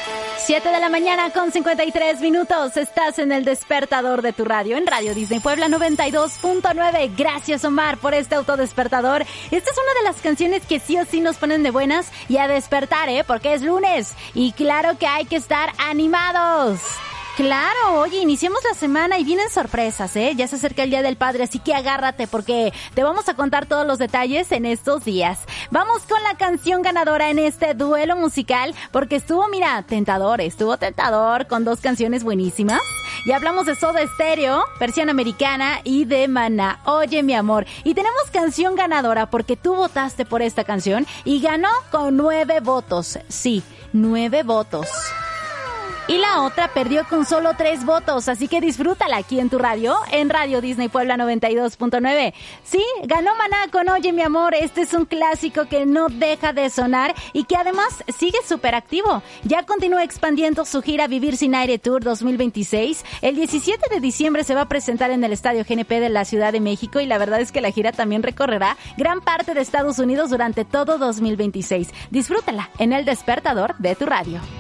7 de la mañana con 53 minutos. Estás en el despertador de tu radio, en Radio Disney Puebla 92.9. Gracias, Omar, por este autodespertador. Esta es una de las canciones que sí o sí nos ponen de buenas y a despertar, porque es lunes. Y claro que hay que estar animados. Claro, oye, iniciamos la semana y vienen sorpresas, ya se acerca el Día del Padre, así que agárrate porque te vamos a contar todos los detalles en estos días. Vamos con la canción ganadora en este duelo musical, porque estuvo tentador con dos canciones buenísimas. Y hablamos de Soda Stereo, versión americana, y de Maná, Oye mi amor. Y tenemos canción ganadora porque tú votaste por esta canción y ganó con 9 votos. Sí, 9 votos. Y la otra perdió con solo 3 votos, así que disfrútala aquí en tu radio, en Radio Disney Puebla 92.9. Sí, ganó Maná con Oye mi amor. Este es un clásico que no deja de sonar y que además sigue súper activo. Ya continúa expandiendo su gira Vivir Sin Aire Tour 2026. El 17 de diciembre se va a presentar en el Estadio GNP de la Ciudad de México y la verdad es que la gira también recorrerá gran parte de Estados Unidos durante todo 2026. Disfrútala en el despertador de tu radio.